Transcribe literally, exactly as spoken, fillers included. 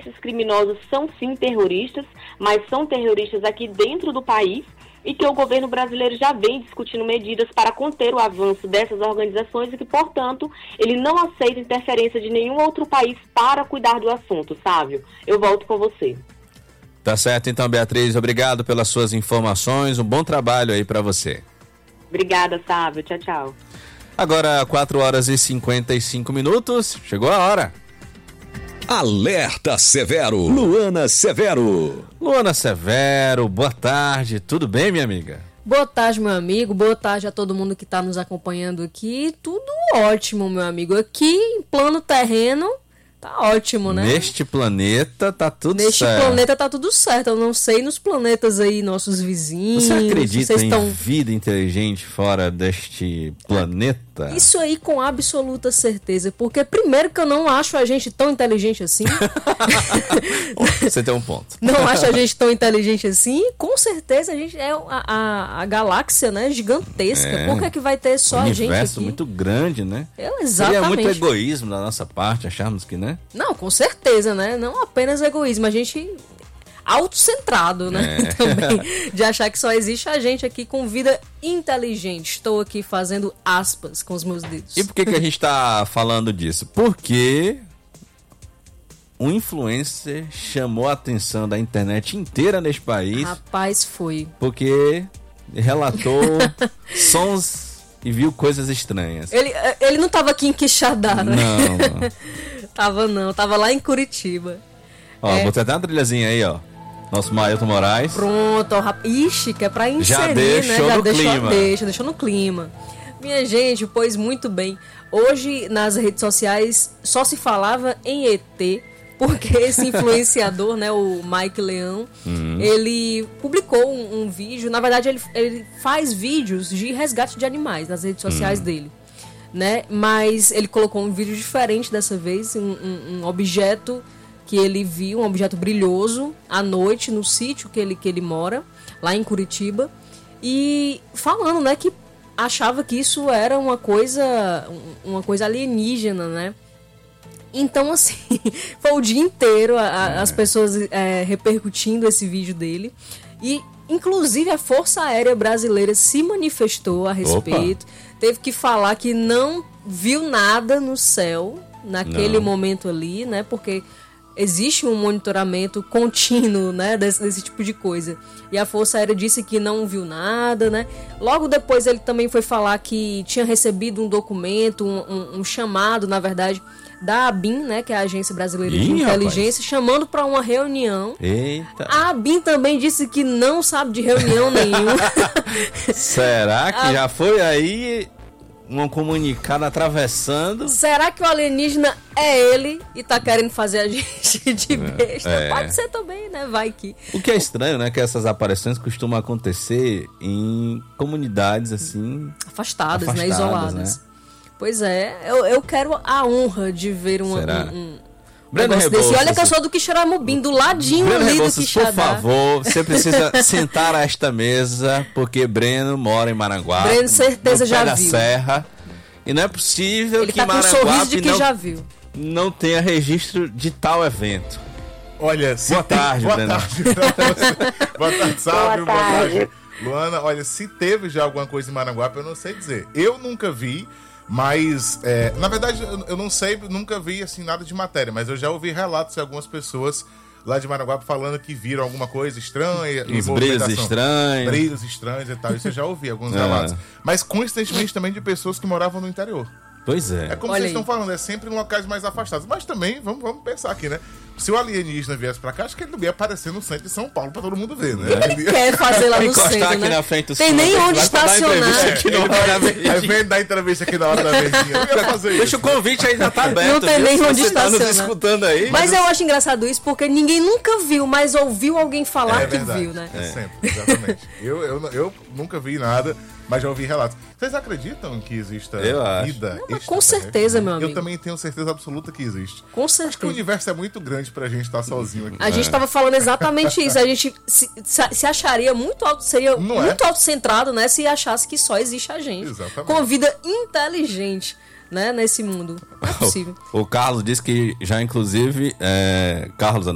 esses criminosos são sim terroristas, mas são terroristas aqui dentro do país, e que o governo brasileiro já vem discutindo medidas para conter o avanço dessas organizações e que, portanto, ele não aceita interferência de nenhum outro país para cuidar do assunto, Sávio. Eu volto com você. Tá certo, então, Beatriz. Obrigado pelas suas informações. Um bom trabalho aí para você. Obrigada, Sávio. Tchau, tchau. Agora, quatro horas e cinquenta e cinco minutos. Chegou a hora. Alerta Severo. Luana Severo. Luana Severo, boa tarde. Tudo bem, minha amiga? Boa tarde, meu amigo. Boa tarde a todo mundo que está nos acompanhando aqui. Tudo ótimo, meu amigo. Aqui, em plano terreno, tá ótimo, né? Neste planeta tá tudo Neste certo. Neste planeta tá tudo certo. Eu não sei nos planetas aí, nossos vizinhos. Você acredita em estão... vida inteligente fora deste planeta? Isso aí com absoluta certeza. Porque primeiro que eu não acho a gente tão inteligente assim. Você tem um ponto. Não acho a gente tão inteligente assim. E com certeza a gente é a, a, a galáxia, né? Gigantesca. É. Por que é que vai ter só um a gente aqui? Universo muito grande, né? Eu, exatamente. Seria muito egoísmo da nossa parte, acharmos que, né? Não, com certeza, né? Não apenas egoísmo, a gente autocentrado, né? É. Também, de achar que só existe a gente aqui com vida inteligente. Estou aqui fazendo aspas com os meus dedos. E por que que a gente tá falando disso? Porque um influencer chamou a atenção da internet inteira neste país. Rapaz, foi. Porque relatou sons e viu coisas estranhas. Ele, ele não tava aqui em Quixadá, né? Não. Tava não, tava lá em Curitiba. Ó, é. botei até uma trilhazinha aí, ó. Nosso Mailton Moraes. Pronto, ó, rap... Ixi, que é pra inserir, Já deixou né? Já no deixou, clima. Deixa, deixou no clima. Minha gente, pois muito bem. Hoje, nas redes sociais, só se falava em E T, porque esse influenciador, né, o Mike Leão, hum. ele publicou um, um vídeo. Na verdade, ele, ele faz vídeos de resgate de animais nas redes sociais hum. dele. Né? Mas ele colocou um vídeo diferente dessa vez, um, um, um objeto que ele viu, um objeto brilhoso, à noite, no sítio que ele, que ele mora, lá em Curitiba, e falando, né, que achava que isso era uma coisa, uma coisa alienígena, né? Então, assim, foi o dia inteiro a, a, é. as pessoas é, repercutindo esse vídeo dele, e inclusive a Força Aérea Brasileira se manifestou a respeito. Opa. Teve que falar que não viu nada no céu naquele não. momento ali, né? Porque existe um monitoramento contínuo, né? Desse, desse tipo de coisa. E a Força Aérea disse que não viu nada, né? Logo depois ele também foi falar que tinha recebido um documento, um, um, um chamado, na verdade, da ABIN, né? Que é a Agência Brasileira Ih, de Inteligência, rapaz. chamando para uma reunião. Eita. A ABIN também disse que não sabe de reunião nenhuma. Será que a... já foi aí um comunicado atravessando? Será que o alienígena é ele e tá querendo fazer a gente de besta? É. Pode ser também, né? Vai que... O que é estranho, né? Que essas aparições costumam acontecer em comunidades assim... Afastadas, afastadas né? Isoladas. Né? Pois é, eu, eu quero a honra de ver uma, um, um Breno Rebouças, desse. Olha que eu sou do Quixeramobim, do ladinho Breno ali Rebouças, do Quixadá. por favor, você precisa sentar a esta mesa, porque Breno mora em Maranguape. Breno, certeza, já da viu. Serra, e não é possível Ele que tá Maranguape com um sorriso de que não, já viu. não tenha registro de tal evento. Olha, boa tem... tarde, boa Breno. Tarde, boa tarde, Sábio, boa tarde. Luana, olha, se teve já alguma coisa em Maranguape, eu não sei dizer. Eu nunca vi. Mas, é, na verdade, eu não sei, nunca vi assim nada de matéria, mas eu já ouvi relatos de algumas pessoas lá de Maranguape falando que viram alguma coisa estranha. Uns brilhos estranhos. Brilhos estranhos e tal, isso eu já ouvi alguns é. relatos. Mas, coincidentemente, também de pessoas que moravam no interior. Pois é. É como Olha vocês aí. estão falando, é sempre em locais mais afastados. Mas também, vamos, vamos pensar aqui, né? Se o alienígena viesse pra cá, acho que ele não ia aparecer no centro de São Paulo pra todo mundo ver, né? O que ele quer fazer lá no centro, aqui né? na frente do Tem centro, nem onde vai estacionar. Aqui É, na hora da vai, aí vem dar entrevista aqui na hora da verdinha. Eu ia fazer isso. Deixa o convite aí, já tá aberto. Não tem viu? nem Se onde você tá nos estacionar. escutando aí. Mas eu acho engraçado isso, porque ninguém nunca viu, mas ouviu alguém falar É que verdade, viu, né? É sempre, exatamente. eu, eu, eu nunca vi nada, mas já ouvi relatos. Vocês acreditam que exista Eu acho. vida? Não, mas com certeza, meu amigo. Eu também tenho certeza absoluta que existe. Com Acho que o certeza. universo é muito grande pra gente estar sozinho aqui. A gente tava falando exatamente isso. A gente se, se acharia muito auto, seria Não muito é? autocentrado, né? Se achasse que só existe a gente. Exatamente. Com vida inteligente, né? Nesse mundo. Não é possível. O, o Carlos disse que já, inclusive, é, Carlos